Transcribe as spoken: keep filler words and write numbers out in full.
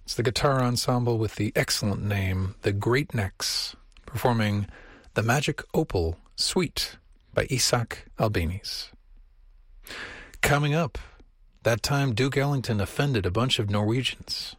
It's the guitar ensemble with the excellent name, the Great Necks, performing The Magic Opal Suite by Isaac Albeniz. Coming up, that time Duke Ellington offended a bunch of Norwegians.